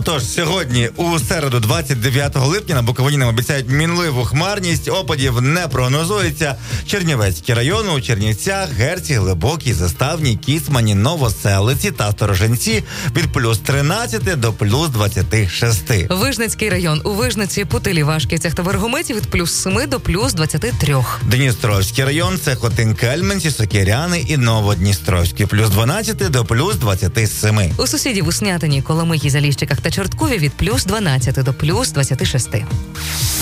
Отож, сьогодні, у середу, 29 липня, на Буковині нам обіцяють мінливу хмарність, опадів не прогнозується. Чернівецький район, у Чернівцях, Герці, Глибокій, Заставній, Кіцмані, Новоселиці та Сторожинці від плюс 13 до плюс 26. Вижницький район, у Вижниці, Путилі, Вашківцях та Вергометі від плюс 7 до плюс 23. Дністровський район, це Хотин, Кельменці, Сокиряни і Новодністровський, плюс 12 до плюс 27. У сусідів у Снятині, Коломиї, Заліщиках та Чорткові від плюс 12 до плюс 26.